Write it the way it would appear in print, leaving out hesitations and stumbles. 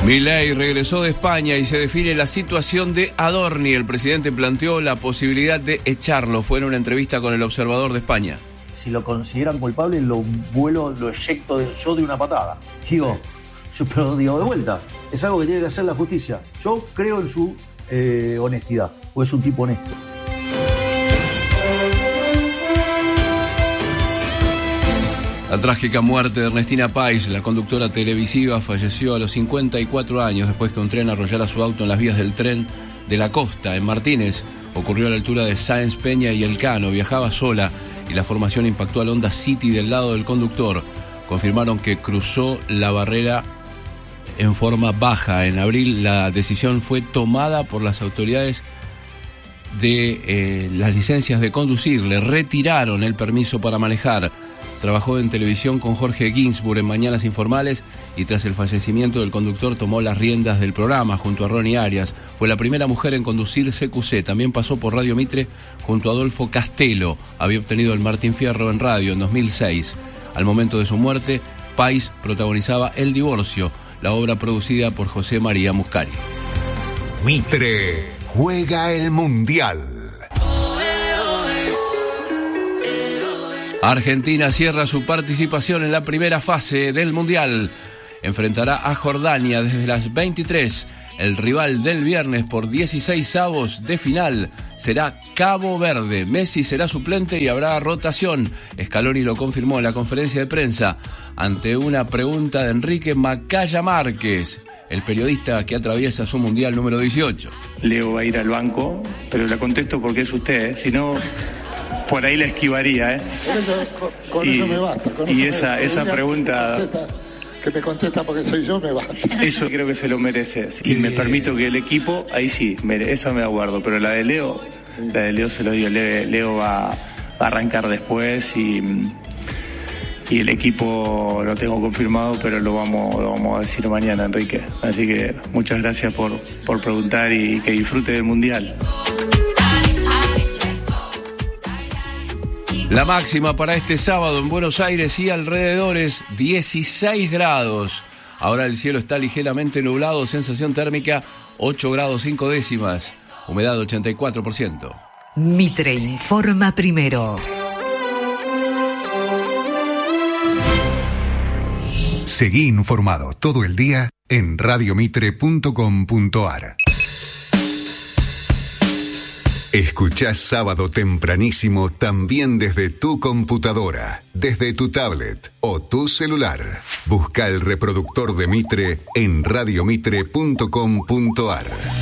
Milei regresó de España y se define la situación de Adorni. El presidente planteó la posibilidad de echarlo. Fue en una entrevista con El Observador de España. Si lo consideran culpable, lo eyecto yo de una patada. Pero digo de vuelta, es algo que tiene que hacer la justicia. Yo creo en su honestidad, o es un tipo honesto. La trágica muerte de Ernestina Pais, la conductora televisiva, falleció a los 54 años después que un tren arrollara su auto en las vías del tren de la costa, en Martínez. Ocurrió a la altura de Sáenz Peña y Elcano. Viajaba sola y la formación impactó al Honda City del lado del conductor. Confirmaron que cruzó la barrera en forma baja. En abril la decisión fue tomada por las autoridades de las licencias de conducir. Le retiraron el permiso para manejar. Trabajó en televisión con Jorge Ginsburg en Mañanas Informales y tras el fallecimiento del conductor tomó las riendas del programa junto a Ronnie Arias. Fue la primera mujer en conducir CQC. También pasó por Radio Mitre junto a Adolfo Castelo. Había obtenido el Martín Fierro en radio en 2006. Al momento de su muerte, Pais protagonizaba El Divorcio, la obra producida por José María Muscari. Mitre juega el Mundial. Argentina cierra su participación en la primera fase del Mundial. Enfrentará a Jordania desde las 23. El rival del viernes por 16avos de final será Cabo Verde. Messi será suplente y habrá rotación. Scaloni lo confirmó en la conferencia de prensa ante una pregunta de Enrique Macaya Márquez, el periodista que atraviesa su Mundial número 18. Leo va a ir al banco, pero la contesto porque es usted, si no... Por ahí la esquivaría, Con eso me basta. Esa pregunta... Que me contesta porque soy yo, me basta. Eso creo que se lo merece. Y me permito que el equipo, ahí sí, esa me la guardo. Pero la de Leo se lo digo. Leo va a arrancar después y el equipo lo tengo confirmado, pero lo vamos a decir mañana, Enrique. Así que muchas gracias por preguntar y que disfrute del Mundial. La máxima para este sábado en Buenos Aires y alrededores, 16 grados. Ahora el cielo está ligeramente nublado, sensación térmica 8 grados 5 décimas, humedad 84%. Mitre informa primero. Seguí informado todo el día en radiomitre.com.ar. Escuchás Sábado Tempranísimo también desde tu computadora, desde tu tablet o tu celular. Busca el reproductor de Mitre en radiomitre.com.ar.